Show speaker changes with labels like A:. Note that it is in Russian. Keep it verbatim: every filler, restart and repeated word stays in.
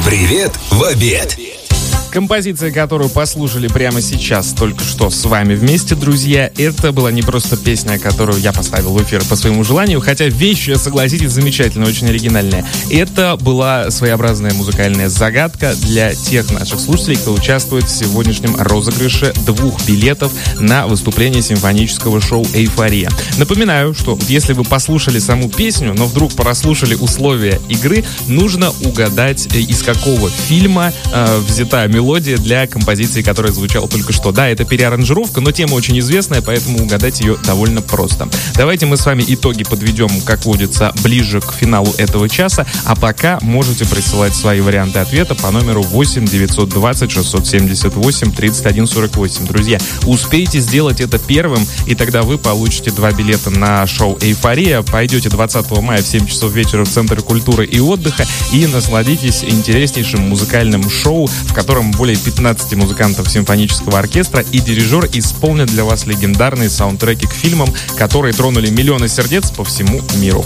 A: Привет в обед.
B: Композиция, которую послушали прямо сейчас, только что с вами вместе, друзья, это была не просто песня, которую я поставил в эфир по своему желанию, хотя вещь, согласитесь, замечательная, очень оригинальная. Это была своеобразная музыкальная загадка для тех наших слушателей, кто участвует в сегодняшнем розыгрыше двух билетов на выступление симфонического шоу «Эйфория». Напоминаю, что если вы послушали саму песню, но вдруг прослушали условия игры, нужно угадать, из какого фильма э, взята мелодия для композиции, которая звучала только что. Да, это переаранжировка, но тема очень известная, поэтому угадать ее довольно просто. Давайте мы с вами итоги подведем, как водится, ближе к финалу этого часа, а пока можете присылать свои варианты ответа по номеру восемь девятьсот двадцать шестьсот семьдесят восемь тридцать один сорок восемь. Друзья, успейте сделать это первым, и тогда вы получите два билета на шоу «Эйфория». Пойдете двадцатого мая в семь часов вечера в Центр культуры и отдыха и насладитесь интереснейшим музыкальным шоу, в котором более пятнадцати музыкантов симфонического оркестра и дирижер исполнят для вас легендарные саундтреки к фильмам, которые тронули миллионы сердец по всему миру.